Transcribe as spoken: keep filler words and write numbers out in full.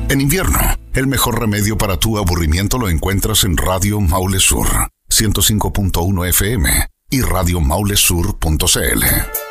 En invierno, el mejor remedio para tu aburrimiento lo encuentras en Radio Maule Sur, ciento cinco punto uno F M y radio maule sur punto c l.